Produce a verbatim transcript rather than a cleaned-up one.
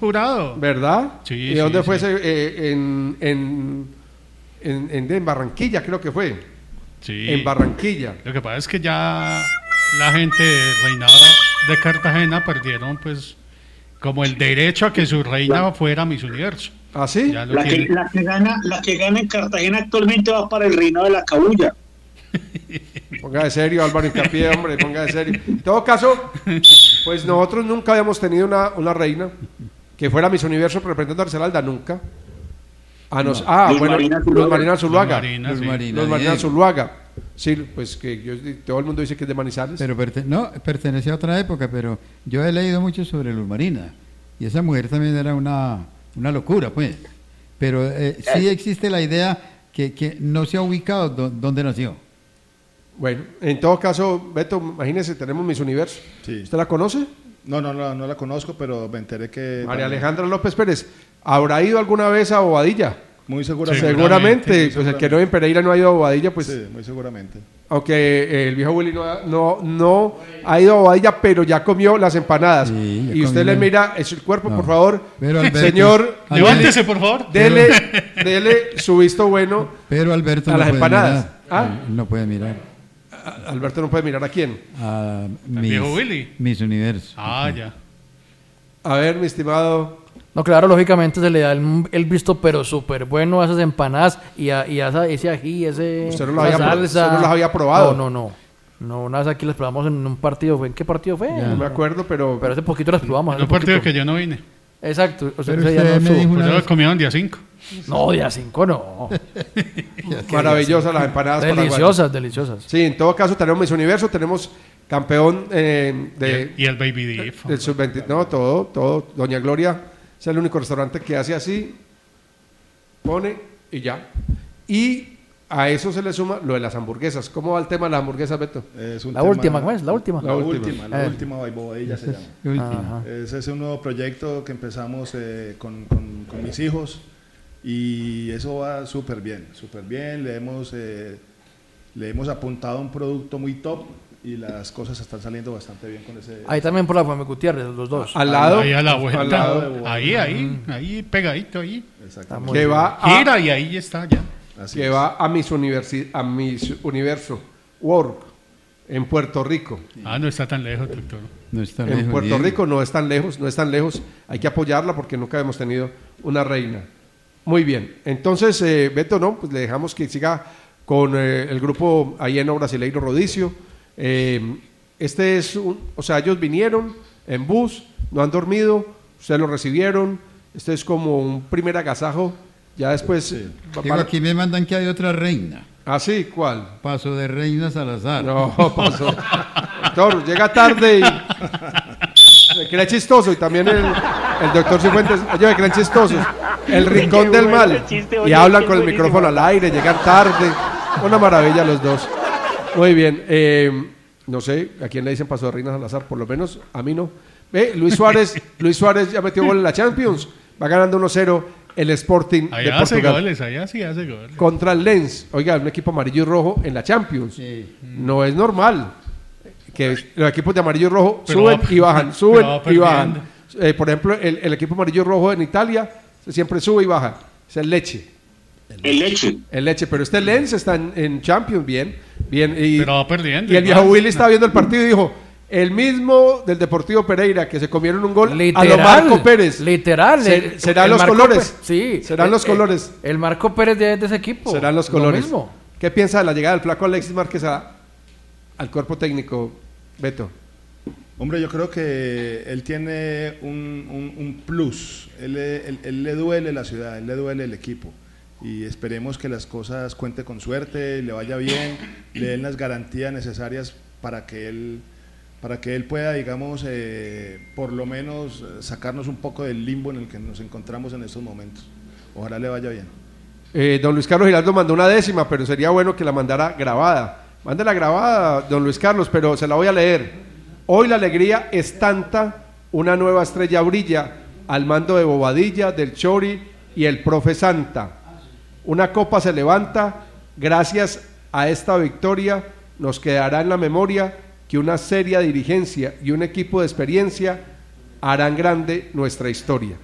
jurado. ¿Verdad? Sí, ¿Y sí, dónde fue sí. ese? Eh, en, en, en, en, en Barranquilla, creo que fue. Sí. En Barranquilla. Lo que pasa es que ya la gente del reinado de Cartagena perdieron, pues, como el derecho a que su reina fuera Miss Universo. ¿Ah, sí? Ya lo La que, tienen. la, que gana, la que gana en Cartagena actualmente va para el reinado de la Cabulla. Ponga de serio, Álvaro Hincapié, hombre, ponga de serio. En todo caso, pues nosotros nunca habíamos tenido una, una reina que fuera Miss Universo representando a Arcelanda, nunca. Ah, nos, No. ah Luz bueno, Marina Luz Zuluaga. Marina Zuluaga. Luz Marina, Luz sí. Marina, Luz Marina Diego. Zuluaga. Sí, pues que yo, todo el mundo dice que es de Manizales. Pero perte- no, pertenecía a otra época, pero yo he leído mucho sobre Luz Marina. Y esa mujer también era una, una locura, pues. Pero eh, sí existe la idea que, que no se ha ubicado do- dónde nació. Bueno, en todo caso, Beto, imagínese, tenemos Miss Universo. Sí. ¿Usted la conoce? No, no, no, no la conozco, pero me enteré que... María Alejandra López Pérez. ¿Habrá ido alguna vez a Bobadilla? Muy seguramente. Seguramente, Muy pues el que seguramente. no en Pereira no ha ido a Bobadilla, pues Sí, muy seguramente. aunque eh, el viejo Willy no, ha- no, no ha ido a Bobadilla, pero ya comió las empanadas. Sí, ya y usted comió. le mira es el cuerpo, No. por favor. Pero Alberto- Señor, Alberto- Levántese, por favor. dele, dele su visto bueno. Pero Alberto A no las puede empanadas. mirar. ¿Ah? Él- él no puede mirar. A- Alberto no puede mirar a quién. A Miss, viejo Willy? Miss Universo. Ah, ya. A ver, mi estimado. No, claro, lógicamente se le da el, el visto, pero súper bueno a esas empanadas y a, y a esa- ese ají, ese, Usted no lo esa había pro- salsa. usted no las había probado. No, no, no. No, una vez aquí las probamos en un partido. ¿Fue en qué partido fue? Ya. No me acuerdo, pero. Pero hace poquito las probamos. En hace un partido poquito. que yo no vine. Exacto. O sea, Pero ese día usted no me estuvo. dijo Pues una yo vez- comieron día cinco. No, día cinco no. maravillosas las empanadas. paraguayas. Deliciosas, deliciosas. Sí, en todo caso tenemos Miss Universo, tenemos campeón eh, Y de, el, y el Baby Diff. del sub veinte. No, todo, todo. Doña Gloria es el único restaurante que hace así, pone y ya. Y a eso se le suma lo de las hamburguesas. ¿Cómo va el tema de las hamburguesas, Beto? Es un La tema- última, ¿cómo es? La última. La La última, última. la Eh. última Bobadilla se llama. Última. Ajá. Ese es un nuevo proyecto que empezamos eh, con, con- con mis hijos y eso va súper bien, súper bien. Le hemos, eh, le hemos apuntado a un producto muy top y las cosas están saliendo bastante bien con ese. Ahí también por la Fame Gutiérrez, los dos. Al lado, Ahí a la al vuelta. lado, Ahí, ahí, ahí, pegadito ahí. Exactamente. que va a, Gira y ahí está ya. Así que es. va a Miss Universi- a Miss Universo World en Puerto Rico. Ah, no está tan lejos, doctor. No está En lejos, Puerto Diego. Rico no es tan lejos, no es tan lejos. Hay que apoyarla porque nunca hemos tenido una reina. Muy bien. Entonces, eh, Beto, no, pues le dejamos que siga con eh, el grupo Aieno Brasileiro Rodicio. Eh, este es un, o sea, ellos vinieron en bus, no han dormido, ustedes lo recibieron. Este es como un primer agasajo. Ya después. va- Diego, va- aquí me mandan que hay otra reina. ¿Ah, sí? ¿Cuál? Paso de Reina Salazar. No, pasó. Doctor, llega tarde y me cree chistoso y también el, el doctor Cifuentes, oye, me creen chistosos. El rincón del mal. Y hablan con el micrófono al aire, llegan tarde. Una maravilla los dos. Muy bien. eh, no sé, ¿a quién le dicen paso de Reina Salazar? Por lo menos a mí no. Ve, Luis Suárez, Luis Suárez ya metió gol en la Champions. Va ganando uno cero el Sporting de Allá hace Portugal goles, allá sí hace goles. contra el Lens. Oiga, un equipo amarillo y rojo en la Champions. Sí. No es normal que los equipos de amarillo y rojo Pero suben va- y bajan, pero suben va y perdiendo. bajan. Eh, por ejemplo, el, el equipo amarillo y rojo en Italia siempre sube y baja. Es el Leche. El leche. El Leche, pero este Lens está en, en Champions, bien. bien y, Pero va perdiendo. y el viejo igual. Willy estaba viendo el partido y dijo, el mismo del Deportivo Pereira, que se comieron un gol Literal. a lo Marco Pérez. Literal. Se- el- serán el los Marco colores. Pérez, sí. Serán el- los el- colores. El Marco Pérez de, de ese equipo. Serán los Lo colores. mismo. ¿Qué piensa de la llegada del flaco Alexis Márquez a- al cuerpo técnico, Beto? Hombre, yo creo que él tiene un, un- un plus. Él, él- él le duele la ciudad, él le duele el equipo. Y esperemos que las cosas cuente con suerte, le vaya bien, le den las garantías necesarias para que él, para que él pueda, digamos, eh, por lo menos eh, sacarnos un poco del limbo en el que nos encontramos en estos momentos. Ojalá le vaya bien. Eh, don Luis Carlos Giraldo mandó una décima, pero sería bueno que la mandara grabada. Mándela grabada, don Luis Carlos, pero se la voy a leer. Hoy la alegría es tanta, una nueva estrella brilla al mando de Bobadilla, del Chori y el Profe Santa. Una copa se levanta, gracias a esta victoria nos quedará en la memoria que una seria dirigencia y un equipo de experiencia harán grande nuestra historia.